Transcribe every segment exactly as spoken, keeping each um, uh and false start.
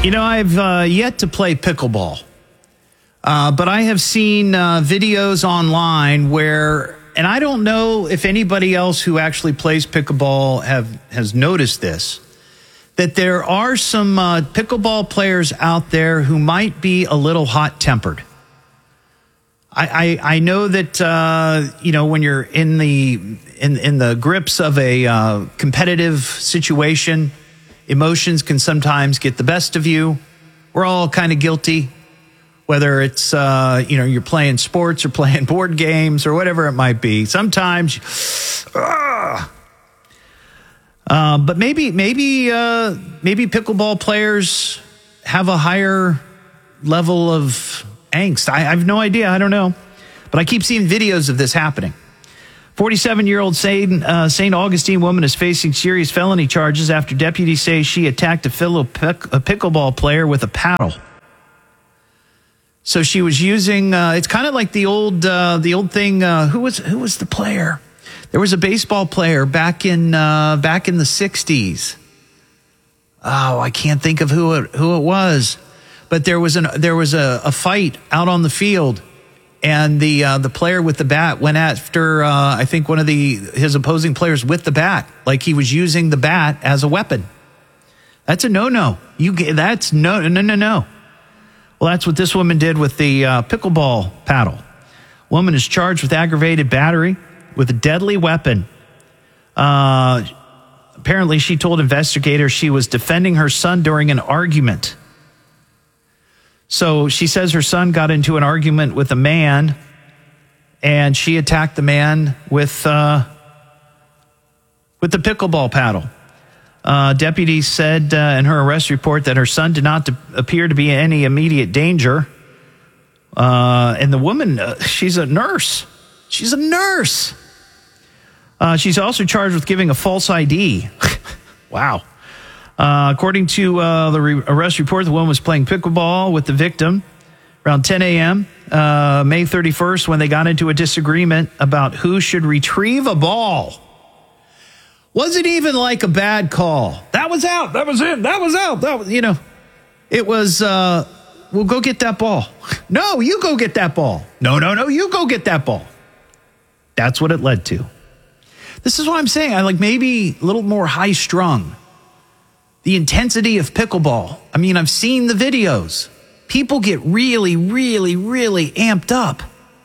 You know, I've uh, yet to play pickleball, uh, but I have seen uh, videos online where, and I don't know if anybody else who actually plays pickleball have has noticed this, that there are some uh, pickleball players out there who might be a little hot-tempered. I, I, I know that, uh, you know, when you're in the in, in the grips of a uh, competitive situation, emotions can sometimes get the best of you. We're all kind of guilty, whether it's, uh, you know, you're playing sports or playing board games or whatever it might be. Sometimes, uh, uh, but maybe, maybe, uh, maybe pickleball players have a higher level of angst. I, I have no idea. I don't know. But I keep seeing videos of this happening. forty-seven-year-old Saint, uh, Saint Augustine woman is facing serious felony charges after deputies say she attacked a fellow pick, a pickleball player with a paddle. So she was using. Uh, it's kind of like the old uh, the old thing. Uh, who was who was the player? There was a baseball player back in uh, back in the sixties. Oh, I can't think of who it, who it was, but there was an there was a, a fight out on the field. And the uh, the player with the bat went after, uh, I think, one of the his opposing players with the bat, like he was using the bat as a weapon. That's a no-no. You get, that's no, no, no, no. Well, that's what this woman did with the uh, pickleball paddle. Woman is charged with aggravated battery with a deadly weapon. Uh, apparently, she told investigators she was defending her son during an argument. So she says her son got into an argument with a man, and she attacked the man with uh, with the pickleball paddle. Uh, deputies said uh, in her arrest report that her son did not de- appear to be in any immediate danger. Uh, and the woman, uh, she's a nurse. She's a nurse. Uh, she's also charged with giving a false I D. Wow. Uh, according to uh, the re- arrest report, the woman was playing pickleball with the victim around ten a.m. Uh, May thirty-first when they got into a disagreement about who should retrieve a ball. Wasn't even like a bad call. That was out. That was it. That was out. That was, you know, it was, uh, well, go get that ball. No, you go get that ball. No, no, no, you go get that ball. That's what it led to. This is what I'm saying. I like maybe a little more high strung. The intensity of pickleball. I mean, I've seen the videos. People get really, really, really amped up.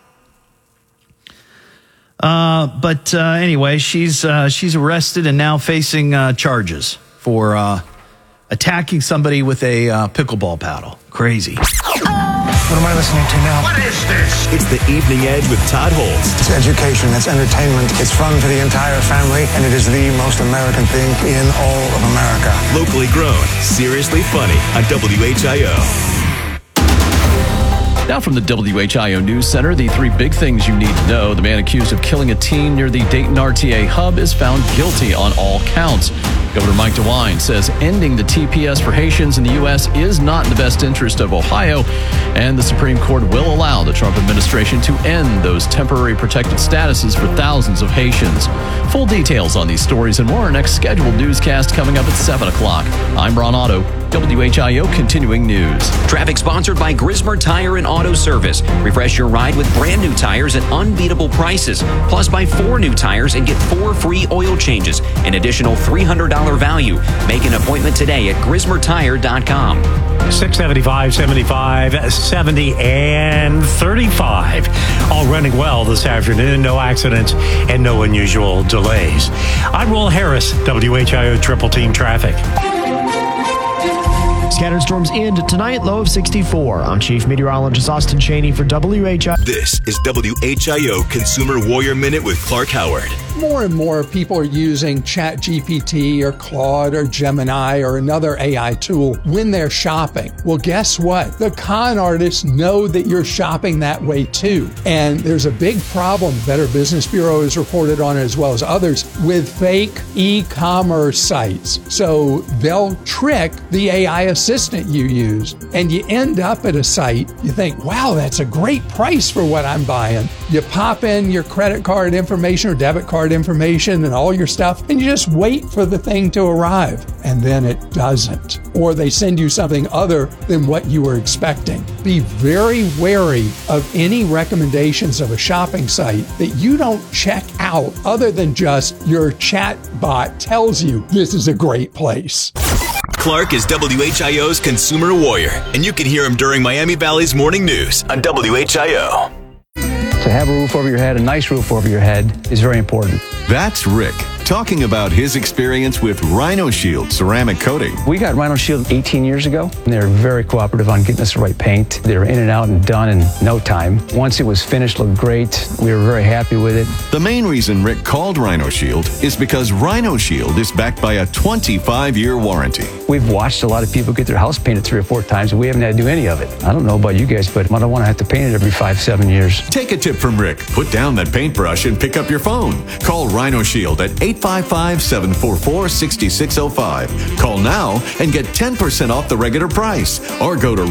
Uh, but uh, anyway, she's uh, she's arrested and now facing uh, charges for uh, attacking somebody with a uh, pickleball paddle. Crazy. What am I listening to now? What is this? It's the Evening Edge with Todd Holtz. It's education, it's entertainment, it's fun for the entire family, and it is the most American thing in all of America. Locally grown, seriously funny on W H I O. Now from the W H I O News Center, the three big things you need to know. The man accused of killing a teen near the Dayton R T A hub is found guilty on all counts. Governor Mike DeWine says ending the T P S for Haitians in the U S is not in the best interest of Ohio, and the Supreme Court will allow the Trump administration to end those temporary protected statuses for thousands of Haitians. Full details on these stories and more. Our next scheduled newscast coming up at seven o'clock. I'm Ron Otto, W H I O Continuing News. Traffic sponsored by Grismer Tire and Auto Service. Refresh your ride with brand new tires at unbeatable prices. Plus, buy four new tires and get four free oil changes. An additional three hundred dollars value. Make an appointment today at grismer tire dot com. six seventy-five, seventy-five, seventy, and thirty-five. All running well this afternoon. No accidents and no unusual delays. I'm Will Harris, W H I O Triple Team Traffic. Scattered storms end tonight, low of sixty-four. I'm Chief Meteorologist Austin Cheney for W H I O. This is W H I O Consumer Warrior Minute with Clark Howard. More and more people are using ChatGPT or Claude or Gemini or another A I tool when they're shopping. Well, guess what? The con artists know that you're shopping that way too. And there's a big problem, Better Business Bureau has reported on it as well as others, with fake e-commerce sites. So they'll trick the A I assistant assistant you use, and you end up at a site, you think, wow, that's a great price for what I'm buying. You pop in your credit card information or debit card information and all your stuff, and you just wait for the thing to arrive, and then it doesn't. Or they send you something other than what you were expecting. Be very wary of any recommendations of a shopping site that you don't check out other than just your chat bot tells you this is a great place. Clark is W H I O's consumer warrior, and you can hear him during Miami Valley's morning news on W H I O. To have a roof over your head, a nice roof over your head, is very important. That's Rick talking about his experience with Rhino Shield ceramic coating. We got Rhino Shield eighteen years ago, and they were very cooperative on getting us the right paint. They were in and out and done in no time. Once it was finished, looked great. We were very happy with it. The main reason Rick called Rhino Shield is because Rhino Shield is backed by a twenty-five year warranty. We've watched a lot of people get their house painted three or four times, and we haven't had to do any of it. I don't know about you guys, but I don't want to have to paint it every five, seven years. Take a tip from Rick. Put down that paintbrush and pick up your phone. Call Rhino Shield at eight five five, seven four four, six six zero five. Call now and get ten percent off the regular price, or go to